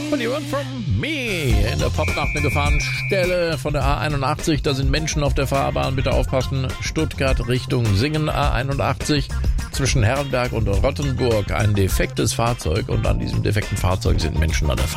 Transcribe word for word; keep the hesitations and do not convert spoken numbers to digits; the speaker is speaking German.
Und You Want From Me in der Popnacht eine Gefahrenstelle von der A einundachtzig. Da sind Menschen auf der Fahrbahn. Bitte aufpassen. Stuttgart Richtung Singen A einundachtzig. Zwischen Herrenberg und Rottenburg ein defektes Fahrzeug. Und an diesem defekten Fahrzeug sind Menschen an der Fahrbahn.